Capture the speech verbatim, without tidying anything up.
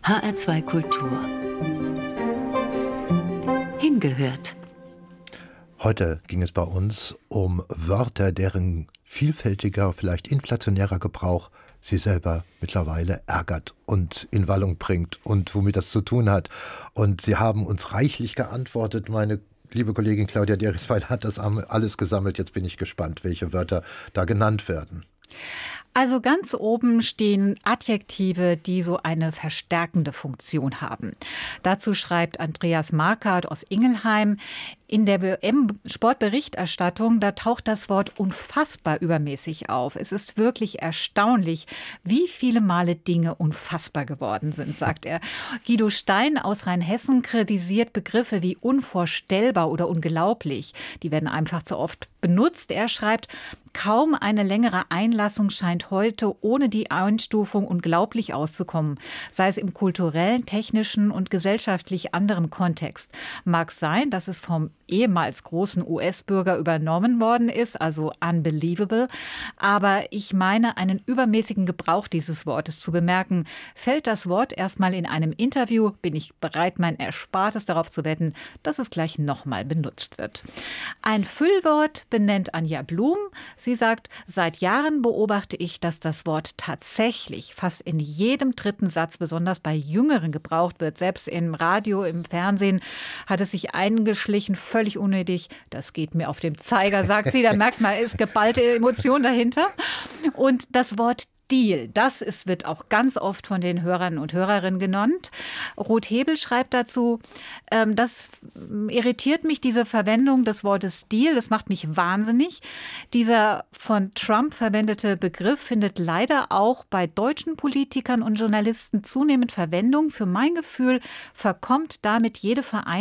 H R zwei Kultur. Hingehört. Heute ging es bei uns um Wörter, deren vielfältiger, vielleicht inflationärer Gebrauch Sie selber mittlerweile ärgert und in Wallung bringt und womit das zu tun hat. Und Sie haben uns reichlich geantwortet. Meine liebe Kollegin Claudia Derisweil hat das alles gesammelt. Jetzt bin ich gespannt, welche Wörter da genannt werden. Also ganz oben stehen Adjektive, die so eine verstärkende Funktion haben. Dazu schreibt Andreas Markert aus Ingelheim: In der W M-Sportberichterstattung, da taucht das Wort unfassbar übermäßig auf. Es ist wirklich erstaunlich, wie viele Male Dinge unfassbar geworden sind, sagt er. Guido Stein aus Rheinhessen kritisiert Begriffe wie unvorstellbar oder unglaublich. Die werden einfach zu oft benutzt. Er schreibt: Kaum eine längere Einlassung scheint heute ohne die Einstufung unglaublich auszukommen, sei es im kulturellen, technischen und gesellschaftlich anderem Kontext. Mag sein, dass es vom ehemals großen U S-Bürger übernommen worden ist, also unbelievable. Aber ich meine, einen übermäßigen Gebrauch dieses Wortes zu bemerken. Fällt das Wort erstmal in einem Interview, bin ich bereit, mein Erspartes darauf zu wetten, dass es gleich nochmal benutzt wird. Ein Füllwort benennt Anja Blum. Sie sagt, seit Jahren beobachte ich, dass das Wort tatsächlich fast in jedem dritten Satz, besonders bei Jüngeren, gebraucht wird. Selbst im Radio, im Fernsehen hat es sich eingeschlichen, völlig unnötig. Das geht mir auf dem Zeiger, sagt sie. Da merkt man, es ist geballte Emotion dahinter. Und das Wort Deal, das ist, wird auch ganz oft von den Hörern und Hörerinnen genannt. Ruth Hebel schreibt dazu, ähm, das irritiert mich, diese Verwendung des Wortes Deal, das macht mich wahnsinnig. Dieser von Trump verwendete Begriff findet leider auch bei deutschen Politikern und Journalisten zunehmend Verwendung. Für mein Gefühl verkommt damit jede Vereinbarung